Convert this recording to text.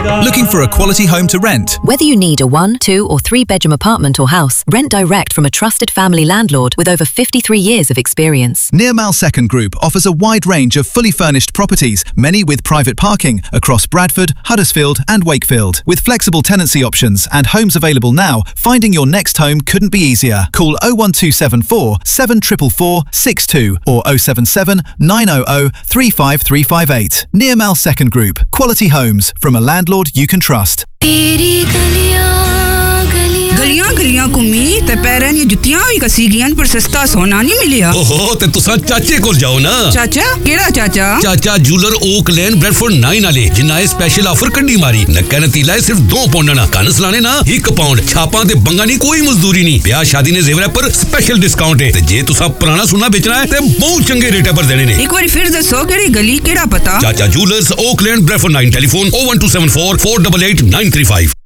Looking for a quality home to rent? Whether you need a 1, 2 or 3 bedroom apartment or house, rent direct from a trusted family landlord with over 53 years of experience. Nirmal Second Group offers a wide range of fully furnished properties, many with private parking, across Bradford, Huddersfield and Wakefield. With flexible tenancy options and homes available now, finding your next home couldn't be easier. Call 01274 7444 62 or 077 900 35358. Nirmal Second Group. Quality homes from a landlord you can trust. गलियां गलियां घूमी ते पैरां दी जुत्तियां भी कसी गईयां पर सस्ता सोना नहीं मिलिया। ओहो ते तुसा चाचे कोल जाओ ना। चाचा केड़ा चाचा? चाचा जूलर ओक लेन ब्रेडफोर्ड 9 वाले जिन्ना ए स्पेशल ऑफर कड्डी मारी नक्का नतीला है सिर्फ 2 पाउंड ना कन सलाने ना 1 पाउंड छापां ते बंगा नहीं कोई मजदूरी नहीं ब्याह शादी ने जेवर पर स्पेशल डिस्काउंट है ते जे तुसा पुराना सोना बेचना है ते बहुत चंगे रेट पर देने ने। एक बार फिर दसो केड़ी गली केड़ा पता? चाचा जूलर्स ओक लेन ब्रेडफोर्ड 9 टेलीफोन 01274 488 935।